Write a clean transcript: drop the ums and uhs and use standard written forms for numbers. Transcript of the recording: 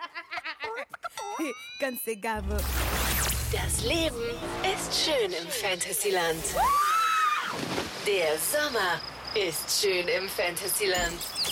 Ganz egal wo. Das Leben ist schön im Fantasyland. Der Sommer ist schön im Fantasyland.